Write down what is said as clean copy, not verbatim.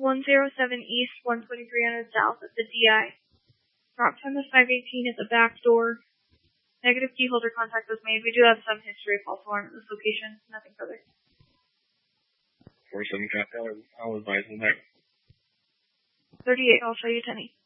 107 East, 12300 South at the DI. Drop time is 5:18 at the back door. Negative key holder contact was made. We do have some history of false alarm at this location. Nothing further. 47 I'll advise on that. 38, I'll show you 10.